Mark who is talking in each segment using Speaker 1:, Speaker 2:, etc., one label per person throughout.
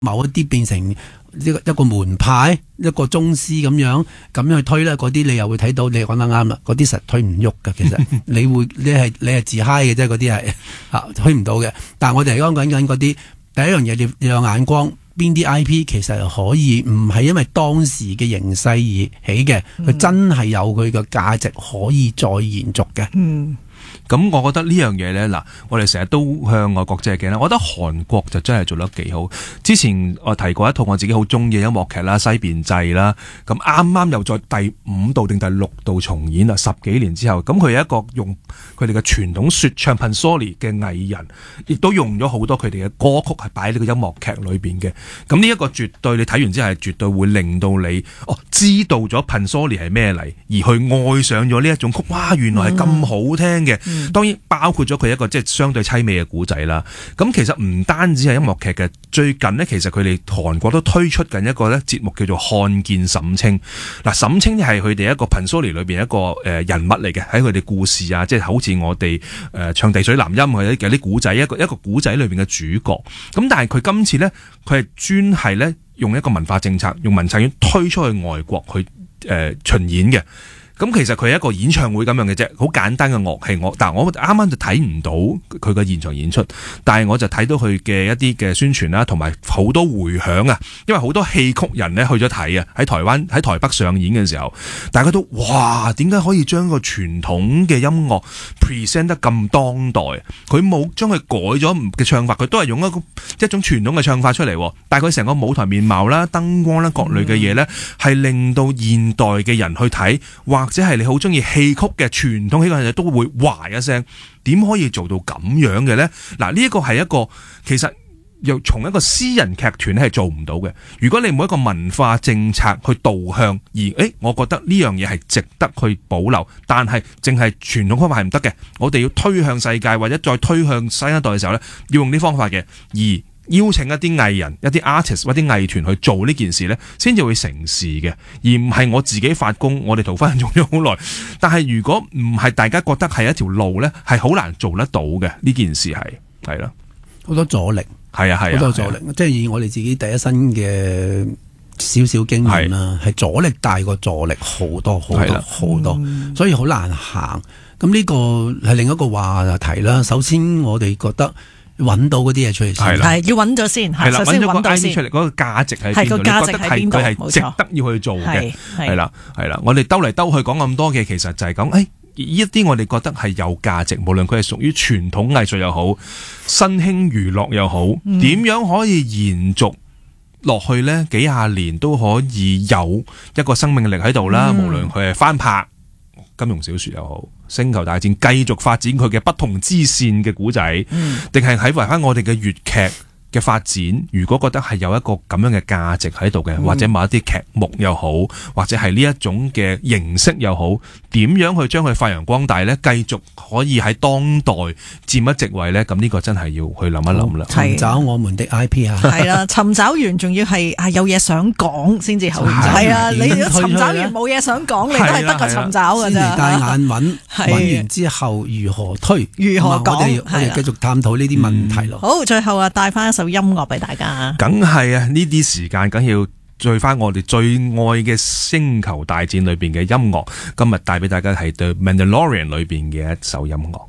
Speaker 1: 某一啲變成一個門派，一個宗師咁樣去推咧，嗰啲你又會睇到，你講得啱啦，嗰啲實推唔喐㗎。其實你係自嗨嘅啫，嗰啲係推唔到嘅。但係我哋係講緊嗰啲第一樣嘢，你有眼光，邊啲 IP 其實可以唔係因為當時嘅形勢而起嘅，佢真係有佢嘅價值可以再延續嘅。
Speaker 2: 咁我覺得呢樣嘢呢，嗱，我哋成日都向外國借鏡啦。我覺得韓國就真係做得幾好。之前我提過一套我自己好中意嘅音樂劇啦，《西邊祭》啦。咁啱啱又再第5度定第6度重演啦，10幾年之後。咁佢有一個用佢哋嘅傳統說唱 Pansori 嘅藝人，亦都用咗好多佢哋嘅歌曲係擺喺呢個音樂劇裏邊嘅。咁呢一個絕對你睇完之後係絕對會令到你知道咗 Pansori 係咩嚟，而去愛上咗呢一種曲。哇，原來係咁好聽嘅。當然包括咗佢一個即係相對凄美嘅古仔啦。咁其實唔單止係音樂劇嘅，最近呢，其實佢哋韓國都推出緊一個咧節目叫做《看見沈清》。嗱，沈清係佢哋一個 Pansori 裏邊一個人物嚟嘅，喺佢哋故事啊，即係好似我哋唱地水南音佢啲古仔一個古仔裏邊嘅主角。咁但係佢今次呢，佢係專係咧用一個文化政策，用文策院推出去外國去巡演嘅。咁其實佢係一個演唱會咁樣嘅啫，好簡單嘅樂器。但係我啱啱就睇唔到佢嘅現場演出，但係我就睇到佢嘅一啲嘅宣傳啦，同埋好多回響啊！因為好多戲曲人咧去咗睇啊，喺台北上演嘅時候，大家都哇，點解可以將個傳統嘅音樂 present 得咁當代？佢冇將佢改咗嘅唱法，佢都係用一種傳統嘅唱法出嚟，但係佢成個舞台面貌啦、燈光啦、各類嘅嘢咧，係令到現代嘅人去睇，或者係你好中意戲曲嘅傳統戲曲人都會哇一聲，點可以做到咁樣嘅呢？嗱，呢一個係一個其實又從一個私人劇團係做唔到嘅。如果你冇一個文化政策去導向，我覺得呢樣嘢係值得去保留，但係淨係傳統方法係唔得嘅。我哋要推向世界或者再推向新一代嘅時候呢，要用呢方法嘅，而邀請一啲藝人、一啲 artist 或者藝團去做呢件事呢，先至會成事嘅，而唔係我自己發功。我哋桃花人用咗好耐，但係如果唔係大家覺得係一條路呢，係好難做得到嘅。呢件事係啦，
Speaker 1: 好多阻力，
Speaker 2: 係啊，
Speaker 1: 好多阻力。即係以我哋自己第一身嘅少少經驗啦，係阻力大過助力好多好多好多，所以好難行。咁呢個係另一個話題啦。首先我哋覺得揾到嗰啲嘢出嚟先，
Speaker 3: 係要揾咗先，係首先揾到先。
Speaker 2: 出嚟嗰個價值喺邊度？
Speaker 3: 個價值喺邊度？
Speaker 2: 佢係值得要去做嘅，係啦。我哋兜嚟兜去講咁多嘅，其實就係講，呢一啲我哋覺得係有價值，無論佢係屬於傳統藝術又好，新興娛樂又好，點樣可以延續落去呢？幾廿年都可以有一個生命力喺度啦。無論佢係翻拍金庸小說又好，星球大戰繼續發展佢嘅不同支線嘅古仔，定係喺維翻我哋嘅粵劇嘅發展，如果覺得係有一個咁樣嘅價值喺度嘅，或者某一啲劇目又好，或者係呢一種嘅形式又好，點樣去將佢發揚光大呢？繼續可以喺當代佔一席位呢？咁呢個真係要去諗一諗啦。
Speaker 1: 尋找我們的 IP 啊，
Speaker 3: 係啦，尋找完仲要係有嘢想講先至好。係啊，你如果尋找完冇嘢想講，你都係得個尋找㗎咋。
Speaker 1: 帶眼揾完之後如何推，
Speaker 3: 如何講，
Speaker 1: 我哋繼續探討呢啲問題咯。
Speaker 3: 好，最後帶翻一首音樂俾大家。
Speaker 2: 梗係啊，呢啲時間梗要追翻我哋最愛嘅星球大戰裏邊嘅音樂。今日帶俾大家係 The Mandalorian 裏邊嘅一首音樂。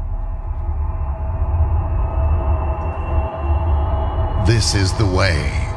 Speaker 4: This is the way.